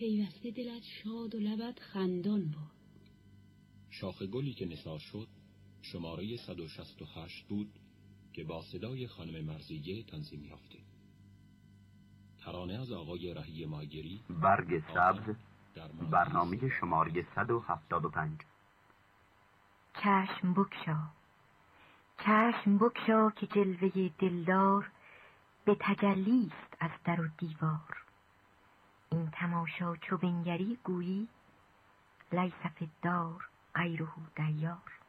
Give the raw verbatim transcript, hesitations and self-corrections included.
پیوسته دلت شاد و لبت خندان باد. شاخ گلی که نثار شد شماره صد و شصت و هشت بود که با صدای خانم مرضیه تنظیم یافته. ترانه از آقای رهی ماهگیری. برگ سبز، برنامه شماره صد و هفتاد و پنج. چشم بگشا، چشم بگشا که جلوه دلدار به تجلیست از در و دیوار. این تماشا چو بنگری گویی لیس فی الدار غیره دیار.